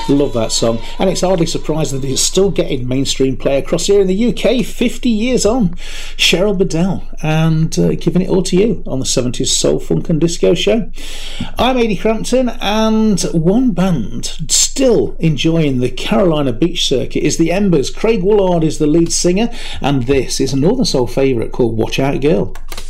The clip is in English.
Love that song, and it's hardly surprising that it's still getting mainstream play across here in the UK 50 years on. Cheryl Bedell, and giving it all to you on the 70s Soul, Funk and Disco Show. I'm Ady Crampton, and one band still enjoying the Carolina Beach circuit is the Embers. Craig Woolard is the lead singer, and this is a Northern Soul favourite called Watch Out Girl.